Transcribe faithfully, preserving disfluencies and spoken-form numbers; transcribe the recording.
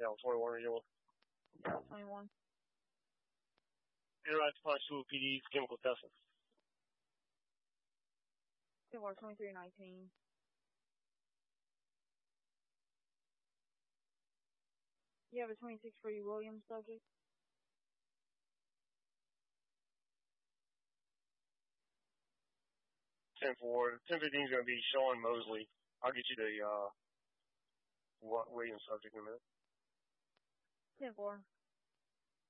Yeah, twenty-one regional. twenty-one. Interactive Pontotoc P D chemical testing. Clearwater twenty-three nineteen. You have a twenty-six Freddie Williams subject? ten four. ten fifteen is going to be Sean Mosley. I'll get you the uh, Williams subject in a minute. ten four.